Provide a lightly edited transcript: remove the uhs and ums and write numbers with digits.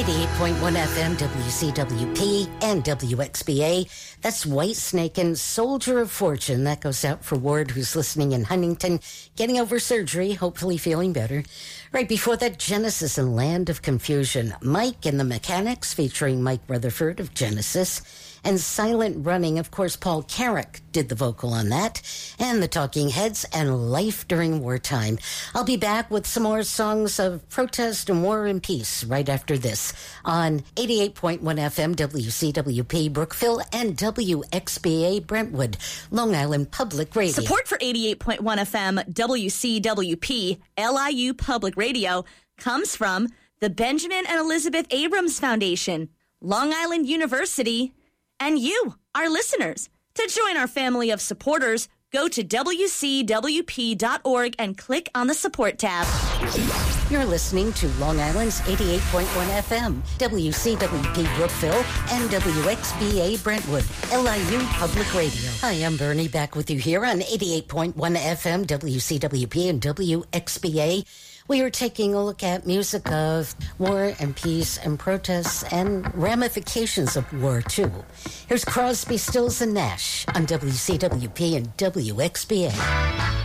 88.1 FM, WCWP, and WXBA. That's Whitesnake and Soldier of Fortune. That goes out for Ward, who's listening in Huntington, getting over surgery, hopefully feeling better. Right before that, Genesis and Land of Confusion. Mike and the Mechanics, featuring Mike Rutherford of Genesis. And Silent Running, of course, Paul Carrick did the vocal on that. And the Talking Heads and Life During Wartime. I'll be back with some more songs of protest and war and peace right after this on 88.1 FM WCWP Brookville and WXBA Brentwood, Long Island Public Radio. Support for 88.1 FM WCWP LIU Public Radio comes from the Benjamin and Elizabeth Abrams Foundation, Long Island University, and you, our listeners. To join our family of supporters, go to WCWP.org and click on the support tab. You're listening to Long Island's 88.1 FM, WCWP Brookville, and WXBA Brentwood, LIU Public Radio. Hi, I'm Bernie, back with you here on 88.1 FM, WCWP, and WXBA. We are taking a look at music of war and peace and protests and ramifications of war, too. Here's Crosby, Stills, and Nash on WCWP and WXBA.